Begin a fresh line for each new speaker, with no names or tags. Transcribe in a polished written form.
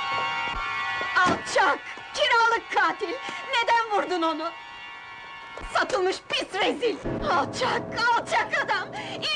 Alçak! Kiralık katil! Neden vurdun onu? Satılmış pis rezil! Alçak, alçak adam!